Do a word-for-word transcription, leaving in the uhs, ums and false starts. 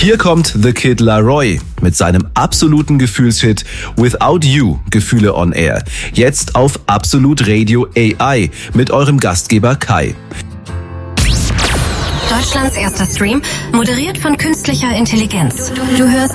Hier kommt The Kid Laroi mit seinem absoluten Gefühlshit Without You, Gefühle on Air. Jetzt auf Absolut Radio A I mit eurem Gastgeber Kai. Deutschlands erster Stream, moderiert von künstlicher Intelligenz. Du hörst